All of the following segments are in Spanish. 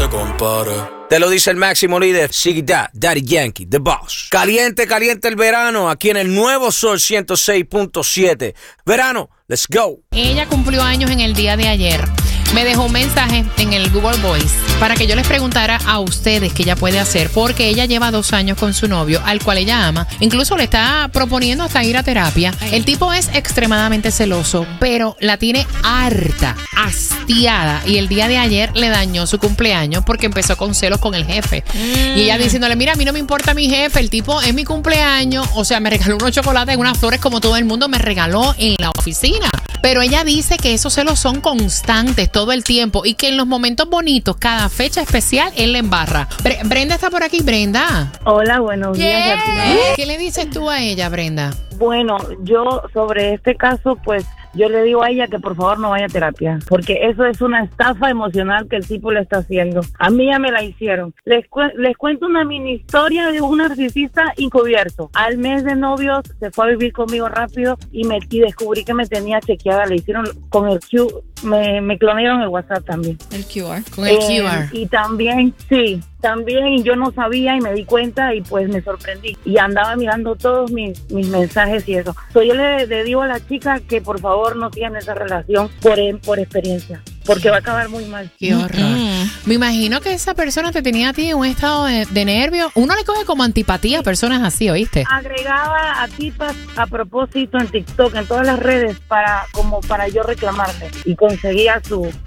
se compara. Te lo dice el máximo líder, Ziggy Daddy Yankee, The Boss. Caliente, caliente el verano, aquí en el nuevo Sol 106.7. Verano, let's go. Ella cumplió años en el día de ayer. Me dejó un mensaje en el Google Voice para que yo les preguntara a ustedes qué ella puede hacer, porque ella lleva 2 años con su novio, al cual ella ama. Incluso le está proponiendo hasta ir a terapia. El tipo es extremadamente celoso, pero la tiene harta, hastiada. Y el día de ayer le dañó su cumpleaños porque empezó con celos con el jefe. Y ella diciéndole, mira, a mí no me importa mi jefe, el tipo es mi cumpleaños. O sea, me regaló unos chocolates y unas flores como todo el mundo me regaló en la oficina. Pero ella dice que esos celos son constantes todo el tiempo y que en los momentos bonitos, cada fecha especial, él le embarra. Brenda está por aquí. Brenda. Hola, buenos días. ¿Qué le dices tú a ella, Brenda? Bueno, yo sobre este caso, pues yo le digo a ella que por favor no vaya a terapia, porque eso es una estafa emocional que el tipo le está haciendo. A mí ya me la hicieron. Les cuento una mini historia de un narcisista encubierto. Al mes de novios se fue a vivir conmigo rápido y descubrí que me tenía chequeada. Le hicieron con el Q, me clonaron el WhatsApp también. El QR. Con el QR. Y también, sí. También yo no sabía y me di cuenta y pues me sorprendí. Y andaba mirando todos mis mensajes y eso. Yo le digo a la chica que por favor no sigan esa relación por experiencia, porque va a acabar muy mal. Qué horror. Me imagino que esa persona te tenía a ti en un estado de nervio. Uno le coge como antipatía a personas así, ¿oíste? Agregaba a tipas a propósito en TikTok, en todas las redes, para yo reclamarle. Y conseguía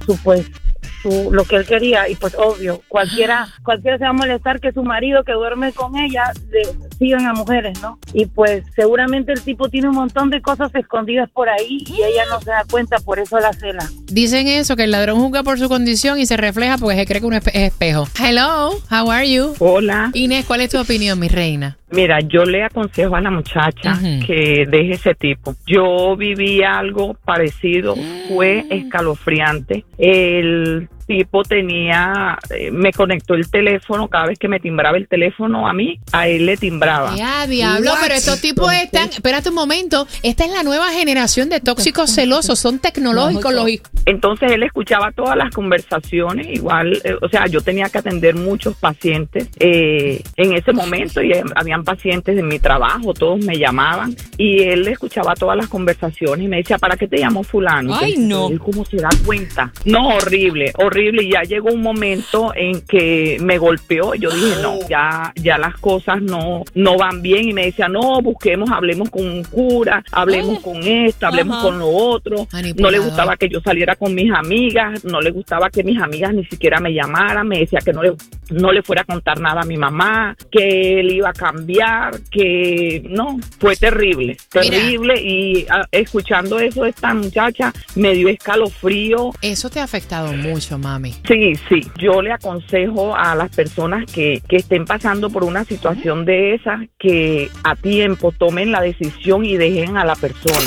lo que él quería, y pues obvio, cualquiera se va a molestar que su marido que duerme con ella sigan a mujeres, ¿no? Y pues seguramente el tipo tiene un montón de cosas escondidas por ahí y ella no se da cuenta, por eso la cela. Dicen eso, que el ladrón juzga por su condición y se refleja porque se cree que uno es espejo. Hello, how are you? Hola. Inés, ¿cuál es tu opinión, mi reina? Mira, yo le aconsejo a la muchacha que deje ese tipo. Yo viví algo parecido, fue escalofriante. El tipo me conectó el teléfono, cada vez que me timbraba el teléfono a mí, a él le timbraba. Ya, diablo, pero estos tipos están, espérate un momento, esta es la nueva generación de tóxicos celosos, son tecnológicos. Entonces él escuchaba todas las conversaciones, igual, o sea, yo tenía que atender muchos pacientes en ese momento y habían pacientes de mi trabajo, todos me llamaban y él escuchaba todas las conversaciones y me decía, ¿para qué te llamó fulano? Ay, no. Él, ¿cómo se da cuenta? No, horrible, y ya llegó un momento en que me golpeó y yo dije, no, ya las cosas no van bien y me decía, no, hablemos con un cura, hablemos con esto, hablemos con lo otro. No le gustaba que yo saliera con mis amigas, no le gustaba que mis amigas ni siquiera me llamaran, me decía que no le fuera a contar nada a mi mamá, que él iba a cambiar, que no, fue terrible. Y escuchando eso, esta muchacha me dio escalofrío. Eso te ha afectado mucho, mami. Sí, yo le aconsejo a las personas que estén pasando por una situación de esas que a tiempo tomen la decisión y dejen a la persona.